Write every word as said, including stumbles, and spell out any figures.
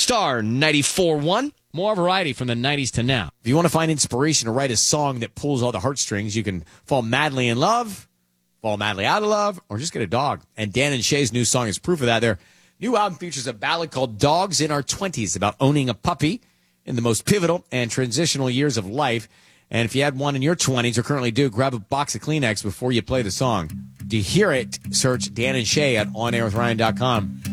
Star ninety-four point one. More variety from the nineties to now. If you want to find inspiration to write a song that pulls all the heartstrings, you can fall madly in love, fall madly out of love, or just get a dog. And Dan and Shay's new song is proof of that. Their new album features a ballad called Dogs in Our Twenties about owning a puppy in the most pivotal and transitional years of life. And if you had one in your twenties or currently do, grab a box of Kleenex before you play the song. To hear it, search Dan and Shay at on air with ryan dot com.